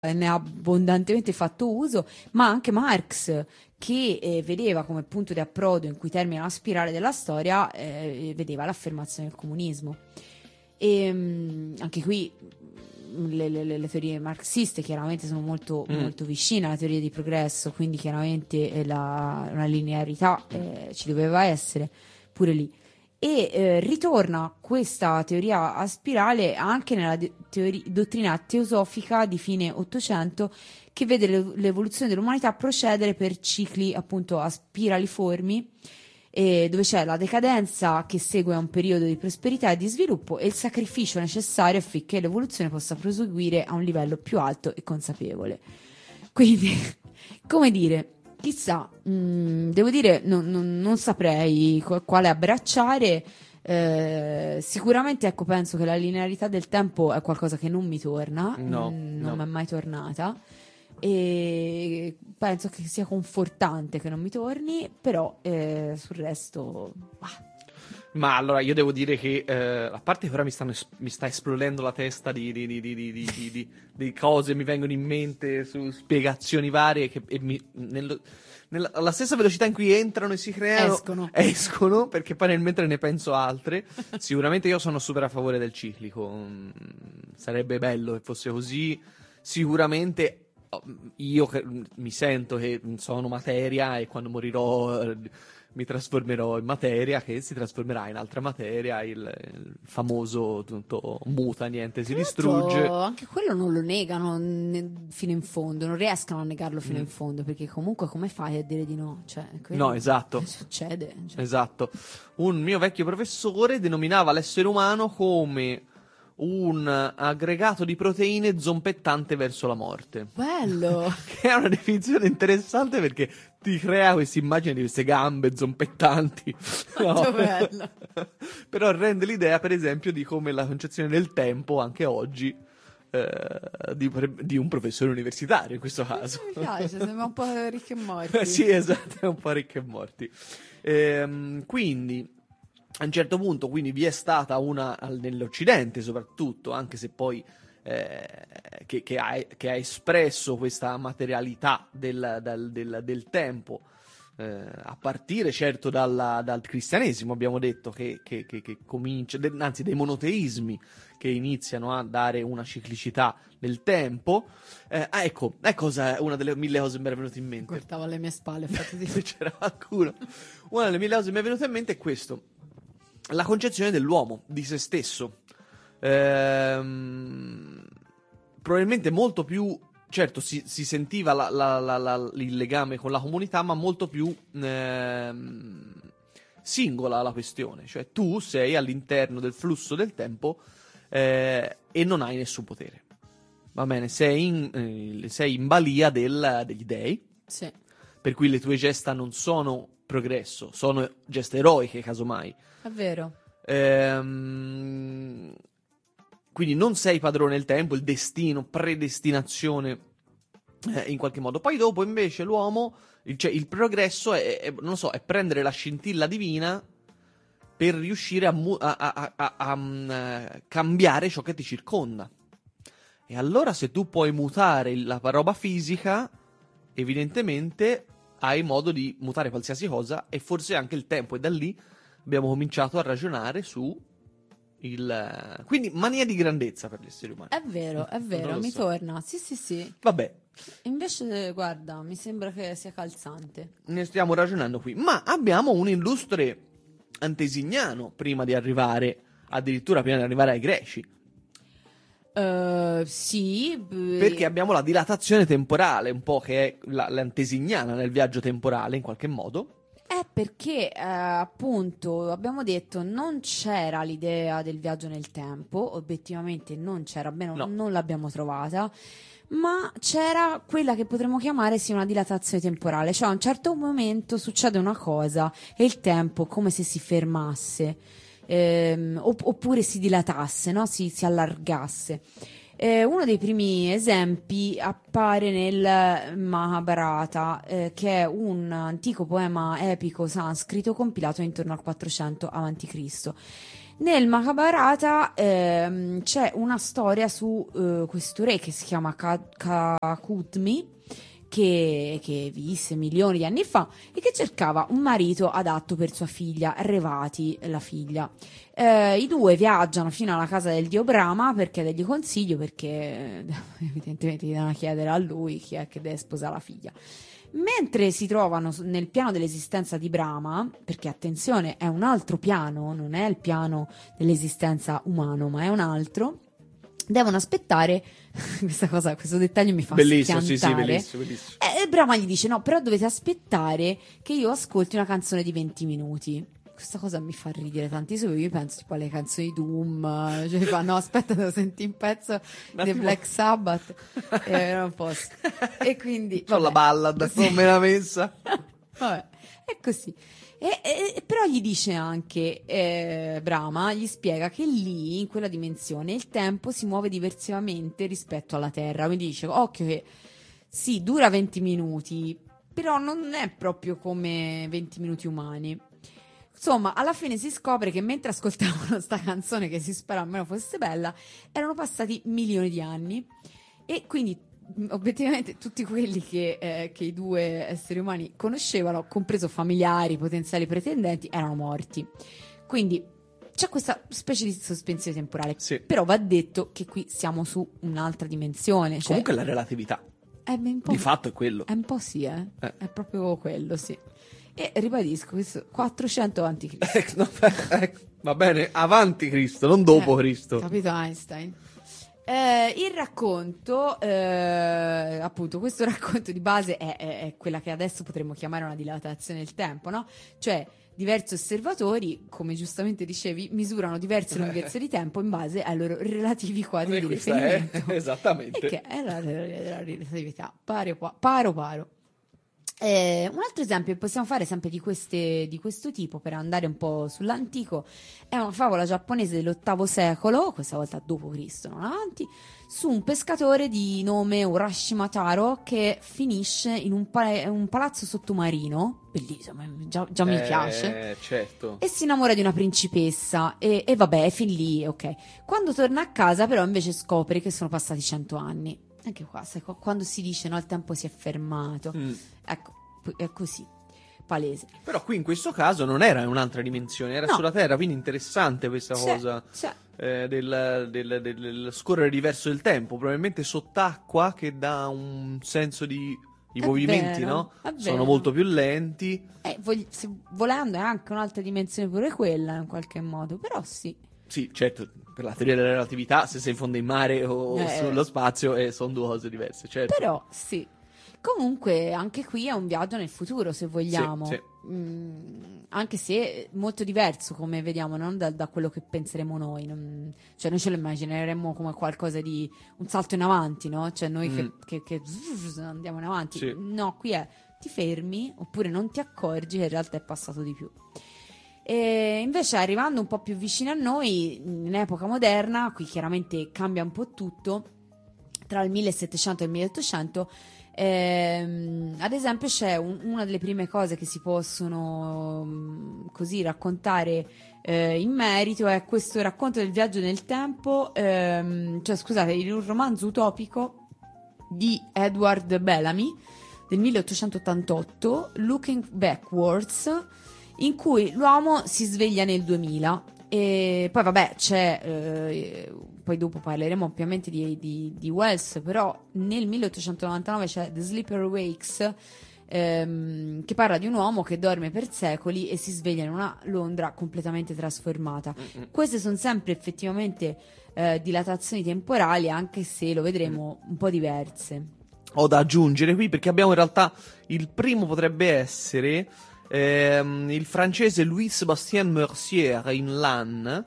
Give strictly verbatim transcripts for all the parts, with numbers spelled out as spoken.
ne ha abbondantemente fatto uso, ma anche Marx, che eh, vedeva come punto di approdo in cui termina la spirale della storia, eh, vedeva l'affermazione del comunismo. E mh, anche qui le, le, le teorie marxiste chiaramente sono molto, mm. molto vicine alla teoria di progresso, quindi chiaramente eh, la, una linearità eh, ci doveva essere pure lì. E eh, ritorna questa teoria a spirale anche nella de- teori- dottrina teosofica di fine Ottocento, che vede le- l'evoluzione dell'umanità procedere per cicli appunto a spiraliformi, eh, dove c'è la decadenza che segue a un periodo di prosperità e di sviluppo e il sacrificio necessario affinché l'evoluzione possa proseguire a un livello più alto e consapevole. Quindi, come dire, chissà, mh, devo dire, non, non, non saprei qu- quale abbracciare. Eh, sicuramente, ecco, penso che la linearità del tempo è qualcosa che non mi torna, no, mh, no. non mi è mai tornata. E penso che sia confortante che non mi torni, però eh, sul resto. Ah. Ma allora io devo dire che eh, a parte che ora mi, stanno es- mi sta esplodendo la testa di, di, di, di, di, di, di, di, di cose mi vengono in mente su spiegazioni varie che e mi, nello, nella, alla stessa velocità in cui entrano e si creano escono. escono perché poi nel mentre ne penso altre. Sicuramente io sono super a favore del ciclico, sarebbe bello che fosse così. Sicuramente io che, mi sento che sono materia e quando morirò eh, mi trasformerò in materia che si trasformerà in altra materia, il, il famoso tutto muta, niente si distrugge. Anche quello non lo negano ne, fino in fondo, non riescono a negarlo fino mm. in fondo, perché comunque come fai a dire di no? Cioè, no, esatto. Succede. Cioè. Esatto. Un mio vecchio professore denominava l'essere umano come un aggregato di proteine zompettante verso la morte. Bello! Che è una definizione interessante perché ti crea questa immagine di queste gambe zompettanti. Molto no? Bello! Però rende l'idea, per esempio, di come la concezione del tempo, anche oggi, eh, di, di un professore universitario, in questo caso. Mi piace, sembra un po' Ricchi e Morti. Sì, esatto, è un po' Ricchi e Morti. Ehm, quindi... A un certo punto, quindi, vi è stata una, nell'Occidente soprattutto, anche se poi eh, che, che, ha, che ha espresso questa materialità del, del, del, del tempo, eh, a partire certo dalla, dal cristianesimo, abbiamo detto, che, che, che, che comincia, de, anzi dei monoteismi che iniziano a dare una ciclicità del tempo. Eh, ah, ecco, è cosa, una delle mille cose che mi era venuta in mente. Guardavo alle mie spalle, infatti. Se c'era qualcuno. Una delle mille cose che mi è venuta in mente è questo. La concezione dell'uomo, di se stesso, ehm, probabilmente molto più, certo si, si sentiva la, la, la, la, il legame con la comunità, ma molto più ehm, singola la questione, cioè tu sei all'interno del flusso del tempo eh, e non hai nessun potere, va bene, sei in, eh, sei in balia del, degli dei, sì. Per cui le tue gesta non sono progresso, sono gesta eroiche casomai. È vero. Ehm, quindi non sei padrone del tempo, il destino, predestinazione eh, in qualche modo. Poi dopo invece l'uomo, il, cioè il progresso è, è, non lo so, è prendere la scintilla divina per riuscire a, mu- a, a, a, a, a um, cambiare ciò che ti circonda. E allora se tu puoi mutare la roba fisica, evidentemente hai modo di mutare qualsiasi cosa e forse anche il tempo, e da lì abbiamo cominciato a ragionare su il... Quindi mania di grandezza per gli esseri umani. È vero, è vero, mi so. torna. Sì, sì, sì. Vabbè. Invece, guarda, mi sembra che sia calzante. Ne stiamo ragionando qui. Ma abbiamo un illustre antesignano prima di arrivare, addirittura prima di arrivare ai greci. Uh, sì. B- Perché abbiamo la dilatazione temporale, un po' che è la, l'antesignana nel viaggio temporale, in qualche modo. È perché, eh, appunto, abbiamo detto non c'era l'idea del viaggio nel tempo, obiettivamente non c'era, almeno no. non l'abbiamo trovata, ma c'era quella che potremmo chiamare sì una dilatazione temporale, cioè a un certo momento succede una cosa e il tempo come se si fermasse, ehm, opp- oppure si dilatasse, no? si, si allargasse. Eh, uno dei primi esempi appare nel Mahabharata, eh, che è un antico poema epico sanscrito compilato intorno al quattrocento avanti Cristo Nel Mahabharata ehm, c'è una storia su eh, questo re che si chiama Ka- Kakutmi, che, che visse milioni di anni fa e che cercava un marito adatto per sua figlia, Revati, la figlia. Eh, I due viaggiano fino alla casa del dio Brahma per chiedergli consiglio, perché eh, evidentemente gli devono chiedere a lui chi è che deve sposare la figlia. Mentre si trovano nel piano dell'esistenza di Brahma, perché attenzione, è un altro piano, non è il piano dell'esistenza umano, ma è un altro, devono aspettare. Questa cosa, questo dettaglio mi fa bellissimo, schiantare. sì, sì, bellissimo, bellissimo. E Brahma gli dice: no, però dovete aspettare che io ascolti una canzone di venti minuti. Questa cosa mi fa ridere tantissimo. Io penso tipo alle canzoni di Doom, cioè mi fa no, aspetta, devo sentire un pezzo di Black Sabbath e non posso. E quindi c'ho la ballad, sì. Non me la messa. Vabbè, è così. E, e, però gli dice anche eh, Brahma, gli spiega che lì, in quella dimensione, il tempo si muove diversamente rispetto alla Terra. Quindi dice, occhio che sì, dura venti minuti, però non è proprio come venti minuti umani. Insomma, alla fine si scopre che mentre ascoltavano sta canzone, che si spera almeno fosse bella, erano passati milioni di anni e quindi obiettivamente tutti quelli che, eh, che i due esseri umani conoscevano, compreso familiari, potenziali pretendenti, erano morti. Quindi c'è questa specie di sospensione temporale. Sì. Però va detto che qui siamo su un'altra dimensione. Cioè, comunque la relatività è un po', di fatto è quello. È un po' sì, eh? Eh. È proprio quello, sì. E ribadisco, questo quattrocento avanti Cristo. Eh, no, eh, va bene, avanti Cristo, non dopo Eh, Cristo. Capito Einstein? Eh, il racconto, eh, appunto, questo racconto di base è, è, è quella che adesso potremmo chiamare una dilatazione del tempo, no? Cioè, diversi osservatori, come giustamente dicevi, misurano diverse lunghezze di tempo in base ai loro relativi quadri di riferimento. È, esattamente. E che è la, la, la relatività, paro paro. paro. Eh, un altro esempio che possiamo fare sempre di, queste, di questo tipo, per andare un po' sull'antico, è una favola giapponese dell'ottavo secolo, questa volta dopo Cristo, non avanti, su un pescatore di nome Urashima Taro che finisce in un, pa- un palazzo sottomarino, bellissimo, già, già mi eh, piace, certo. e si innamora di una principessa e, e vabbè, è fin lì, ok. Quando torna a casa però invece scopre che sono passati cento anni. Anche qua, sai, quando si dice no, il tempo si è fermato, mm. ecco, è così, palese. Però qui in questo caso non era in un'altra dimensione, era no. sulla Terra, quindi interessante questa c'è, cosa c'è. Eh, del, del, del, del scorrere diverso del tempo, probabilmente sott'acqua, che dà un senso di... I è movimenti, vero, no? Sono vero. molto più lenti. Eh, vog- se, volendo è anche un'altra dimensione pure quella, in qualche modo, però sì. Sì, certo, per la teoria della relatività, se sei in fondo in mare o eh, sullo spazio, eh, sono due cose diverse, certo. Però, sì. Comunque, anche qui è un viaggio nel futuro, se vogliamo. Sì, sì. Mm, anche se molto diverso, come vediamo, non da, da quello che penseremo noi. Non, cioè, noi ce lo immagineremmo come qualcosa di... un salto in avanti, no? Cioè, noi mm. che, che, che andiamo in avanti. Sì. No, qui è ti fermi, oppure non ti accorgi che in realtà è passato di più. E invece arrivando un po' più vicino a noi, in epoca moderna, qui chiaramente cambia un po' tutto, tra il millesettecento e il milleottocento, ehm, ad esempio c'è un, una delle prime cose che si possono mh, così raccontare eh, in merito, è questo racconto del viaggio nel tempo, ehm, cioè scusate, in un romanzo utopico di Edward Bellamy del milleottocentottantotto, Looking Backwards, in cui l'uomo si sveglia nel duemila e poi vabbè c'è eh, poi dopo parleremo ovviamente di, di, di Wells, però nel milleottocentonovantanove c'è The Sleeper Wakes, ehm, che parla di un uomo che dorme per secoli e si sveglia in una Londra completamente trasformata. Mm-hmm. Queste sono sempre effettivamente eh, dilatazioni temporali, anche se lo vedremo un po' diverse. Ho da aggiungere qui, perché abbiamo in realtà il primo potrebbe essere ehm, il francese Louis Bastien Mercier in L'Anne,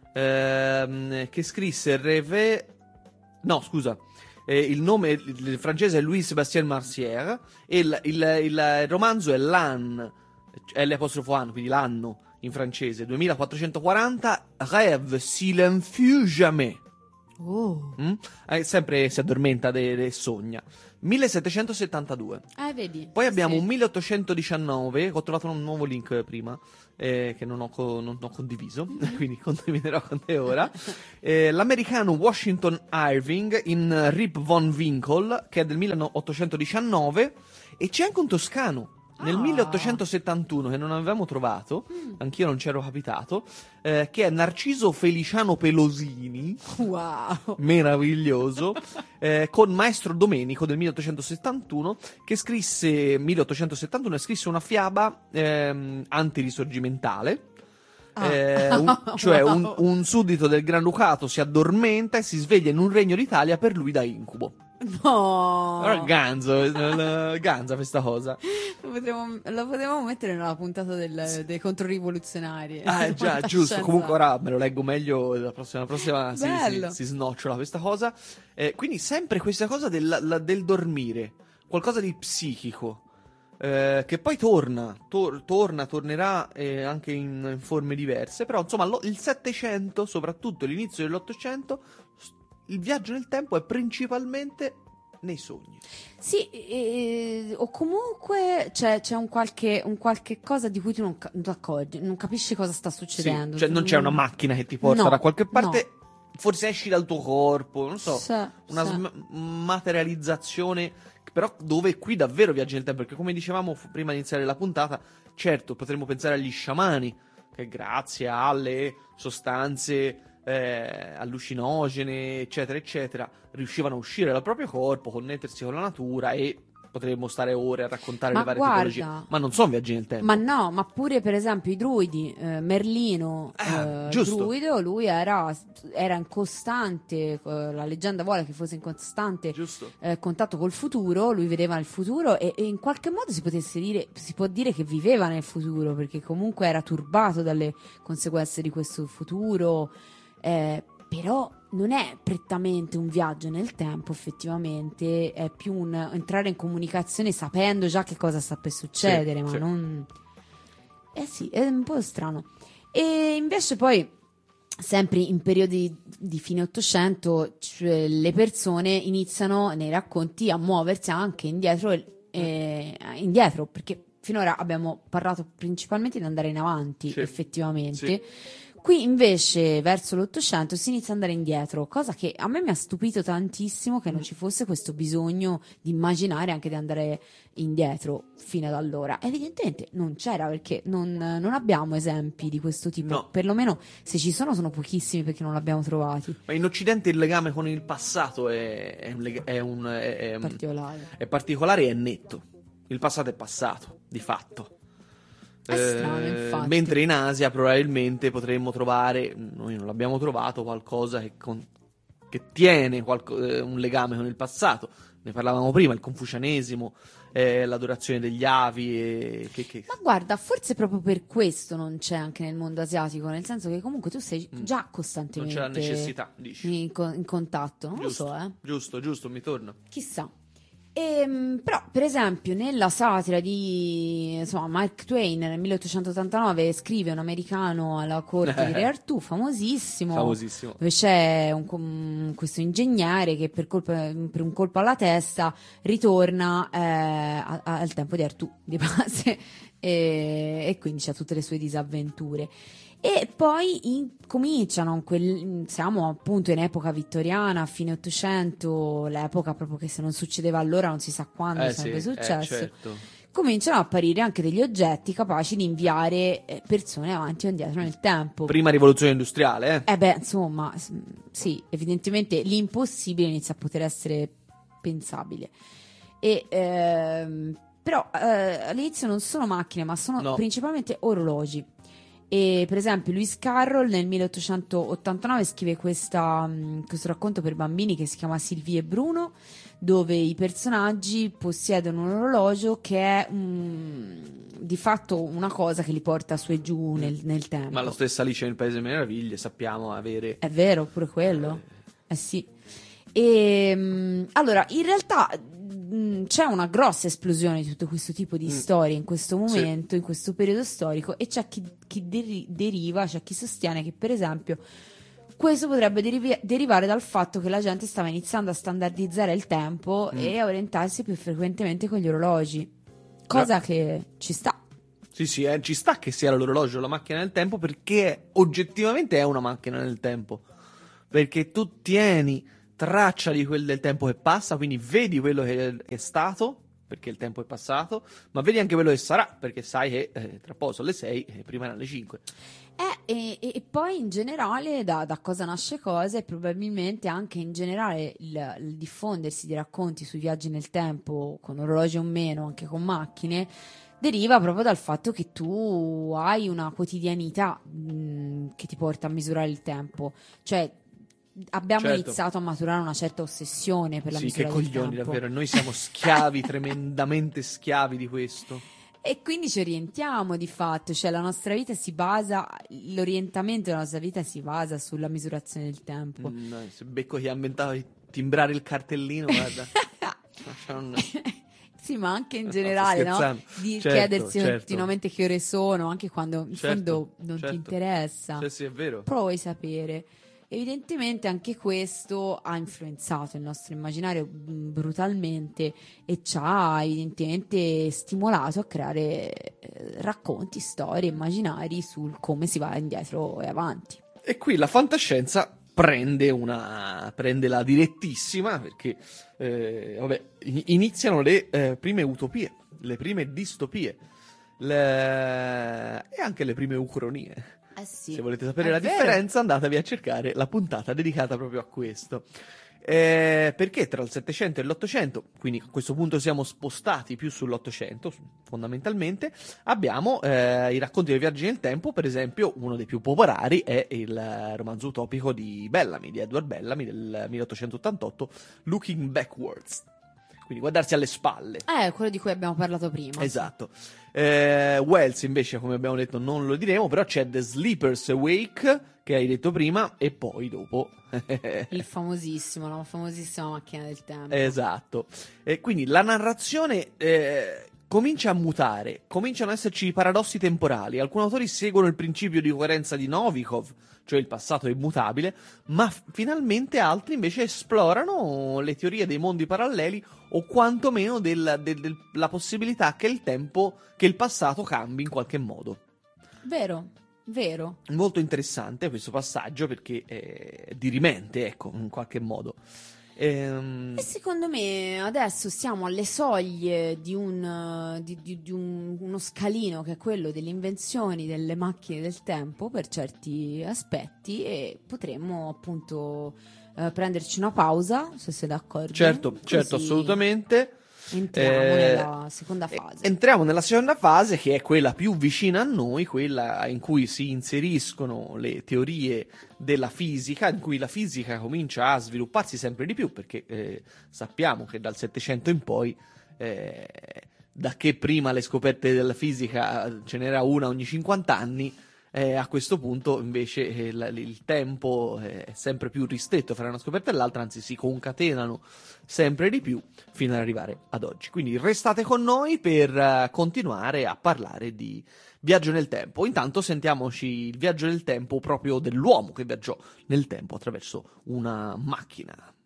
ehm, che scrisse Rêve... no scusa eh, il nome il francese è Louis Bastien Mercier e il, il, il romanzo è L'Anne, L apostrofo Anne, quindi l'anno in francese, duemilaquattrocentoquaranta, Rêve s'il en fut jamais, Oh. Mm? Eh, sempre si addormenta e sogna. millesettecentosettantadue. Eh, vedi. Poi abbiamo Sì. un milleottocentodiciannove, ho trovato un nuovo link prima, eh, che non ho, co- non ho condiviso, quindi condividerò con te ora. Eh, l'americano Washington Irving in Rip Von Winkle, che è del milleottocentodiciannove, e c'è anche un toscano. Nel Ah. milleottocentosettantuno, che non avevamo trovato, Mm. anch'io non c'ero capitato, eh, che è Narciso Feliciano Pelosini, Wow. meraviglioso, eh, con Maestro Domenico del milleottocentosettantuno, che scrisse milleottocentosettantuno e scrisse una fiaba ehm, antirisorgimentale. Ah. Eh, un- cioè un, un suddito del Granducato si addormenta e si sveglia in un regno d'Italia per lui da incubo. No. Però è ganzo, eh, ganza questa cosa. Lo potremmo, lo potevamo mettere nella puntata del, dei controrivoluzionari. Ah, già, Fantascienza. giusto. Comunque ora me lo leggo meglio. La prossima, la prossima si, Bello. si, si snocciola questa cosa. Eh, quindi sempre questa cosa del, la- del dormire, qualcosa di psichico. eh, che poi torna, tor- torna, tornerà eh, anche in, in forme diverse. Però insomma lo- il Settecento, soprattutto l'inizio dell'Ottocento, s- il viaggio nel tempo è principalmente nei sogni. Sì, eh, o comunque c'è, c'è un, qualche, un qualche cosa di cui tu non, ca- non ti accorgi, non capisci cosa sta Sì, succedendo. cioè non c'è una macchina che ti porta No, da qualche parte, forse esci dal tuo corpo, non so, Sì, una sì. sm- materializzazione, però dove qui davvero viaggi nel tempo, perché come dicevamo fu- prima di iniziare la puntata, certo potremmo pensare agli sciamani, che grazie alle sostanze eh, allucinogene, eccetera, eccetera, riuscivano a uscire dal proprio corpo, connettersi con la natura e potremmo stare ore a raccontare Ma le varie guarda, tipologie, ma non sono viaggi nel tempo. Ma no, ma pure per esempio i druidi, eh, Merlino, Ah, eh, giusto. druido, lui era, era in costante, eh, la leggenda vuole che fosse in costante Giusto? eh, contatto col futuro, lui vedeva il futuro e, e in qualche modo si potesse dire, si può dire che viveva nel futuro, perché comunque era turbato dalle conseguenze di questo futuro, eh, però non è prettamente un viaggio nel tempo, effettivamente, è più un entrare in comunicazione sapendo già che cosa sta per succedere, Sì, ma sì. non... Eh sì, è un po' strano. E invece poi, sempre in periodi di fine Ottocento, cioè, le persone iniziano nei racconti a muoversi anche indietro, e- e- indietro, perché finora abbiamo parlato principalmente di andare in avanti, Sì. effettivamente. Sì. Qui invece verso l'Ottocento si inizia ad andare indietro, cosa che a me mi ha stupito tantissimo che non ci fosse questo bisogno di immaginare anche di andare indietro fino ad allora. Evidentemente non c'era, perché non, non abbiamo esempi di questo tipo, No. perlomeno se ci sono sono pochissimi perché non li abbiamo trovati. Ma in Occidente il legame con il passato è, è un, lega- è un- è- è- Particolare. è particolare e è netto. Il passato è passato, di fatto. È strano, infatti. Mentre in Asia probabilmente potremmo trovare, noi non l'abbiamo trovato, qualcosa che, con- che tiene qualco- eh, un legame con il passato. Ne parlavamo prima, il confucianesimo, eh, l'adorazione degli avi. E che, che- Ma guarda, forse proprio per questo non c'è anche nel mondo asiatico, nel senso che comunque tu sei Mm. già non costantemente c'è la necessità, dici. in, co- in contatto, non Giusto, lo so, eh. giusto, giusto, mi torna. Chissà. Ehm, però, per esempio, nella satira di insomma, Mark Twain nel milleottocentottantanove scrive un americano alla corte di Re Artù, famosissimo, Famosissimo. dove c'è un com- questo ingegnere che per, colpa- per un colpo alla testa ritorna eh, a- a- al tempo di Artù di base e, e quindi c'ha tutte le sue disavventure. E poi in- cominciano, quel- siamo appunto in epoca vittoriana, a fine Ottocento, l'epoca proprio che se non succedeva allora non si sa quando Eh sarebbe sì, eh, successo. certo. Cominciano ad apparire anche degli oggetti capaci di inviare eh, persone avanti o indietro nel tempo. Prima rivoluzione industriale, eh? Eh beh, insomma, s- sì, evidentemente l'impossibile inizia a poter essere pensabile. E, ehm, però eh, all'inizio non sono macchine, ma sono No. principalmente orologi. E per esempio Lewis Carroll nel milleottocentottantanove scrive questa, mh, questo racconto per bambini che si chiama Sylvie e Bruno, dove i personaggi possiedono un orologio che è mh, di fatto una cosa che li porta su e giù nel, nel tempo. Ma lo stesso Alice nel Paese delle Meraviglie sappiamo avere. È vero, pure quello. Eh sì. E, mh, allora, in realtà mh, c'è una grossa esplosione di tutto questo tipo di Mm. storie in questo Sì. momento, in questo periodo storico, e c'è chi, chi deri- deriva, c'è chi sostiene che per esempio questo potrebbe derivi- derivare dal fatto che la gente stava iniziando a standardizzare il tempo Mm. e a orientarsi più frequentemente con gli orologi, cosa No. che ci sta. Sì, sì, eh, ci sta che sia l'orologio la macchina del tempo, perché oggettivamente è una macchina del tempo. Perché tu tieni traccia di quel del tempo che passa, quindi vedi quello che è stato, perché il tempo è passato, ma vedi anche quello che sarà, perché sai che eh, tra poco sono le sei e prima erano le cinque. Eh, e, e- e poi in generale da, da cosa nasce cosa, e probabilmente anche in generale il, il diffondersi di racconti sui viaggi nel tempo, con orologi o meno, anche con macchine, deriva proprio dal fatto che tu hai una quotidianità mh, che ti porta a misurare il tempo. Cioè, abbiamo Certo. iniziato a maturare una certa ossessione per la Sì, che misura del coglioni, tempo. davvero. Noi siamo schiavi, tremendamente schiavi di questo. E quindi ci orientiamo di fatto, cioè la nostra vita si basa, l'orientamento della nostra vita si basa sulla misurazione del tempo. Mm, no, se becco chi ha inventato di timbrare il cartellino, guarda. Non- Sì, ma anche in No, generale, sto no? scherzando. Di Certo, chiedersi certo. continuamente che ore sono, anche quando in Certo, fondo non certo. ti interessa. Sì, sì, è vero. Però vuoi sapere. Evidentemente anche questo ha influenzato il nostro immaginario mh, brutalmente e ci ha evidentemente stimolato a creare eh, racconti, storie, immaginari sul come si va indietro e avanti. E qui la fantascienza prende una prende la direttissima, perché eh, vabbè, in- iniziano le eh, prime utopie, le prime distopie, le- e anche le prime ucronie. Eh sì. Se volete sapere È la vero. differenza, andatevi a cercare la puntata dedicata proprio a questo. Eh, perché tra il Settecento e l'Ottocento, quindi a questo punto siamo spostati più sull'Ottocento, su- fondamentalmente, abbiamo eh, i racconti dei viaggi nel tempo. Per esempio, uno dei più popolari è il eh, romanzo utopico di Bellamy, di Edward Bellamy, del milleottocentottantotto, Looking Backwards. Quindi guardarsi alle spalle. Eh, quello di cui abbiamo parlato prima. Esatto. Eh, Wells invece, come abbiamo detto, non lo diremo, però c'è The Sleeper's Awake, che hai detto prima, e poi dopo... Il famosissimo, la famosissima macchina del tempo. Esatto. E quindi la narrazione eh, comincia a mutare, cominciano ad esserci paradossi temporali. Alcuni autori seguono il principio di coerenza di Novikov, cioè il passato è immutabile, ma f- finalmente altri invece esplorano le teorie dei mondi paralleli, o quantomeno del- del- del- la possibilità che il tempo, che il passato cambi in qualche modo. Vero, vero. Molto interessante questo passaggio, perché è dirimente, ecco, in qualche modo. Ehm, E secondo me adesso siamo alle soglie di, un, di, di- di un- uno scalino che è quello delle invenzioni delle macchine del tempo per certi aspetti, e potremmo appunto eh, prenderci una pausa, se sei d'accordo. certo, certo, Così assolutamente. entriamo Eh, nella seconda e- fase. Entriamo nella seconda fase, che è quella più vicina a noi, quella in cui si inseriscono le teorie della fisica, in cui la fisica comincia a svilupparsi sempre di più, perché eh, sappiamo che dal Settecento in poi, eh, da che prima le scoperte della fisica ce n'era una ogni cinquanta anni, eh, a questo punto invece eh, la- il tempo eh, è sempre più ristretto fra una scoperta e l'altra, anzi si concatenano sempre di più fino ad arrivare ad oggi. Quindi restate con noi per eh, continuare a parlare di viaggio nel tempo. Intanto sentiamoci il viaggio nel tempo proprio dell'uomo che viaggiò nel tempo attraverso una macchina.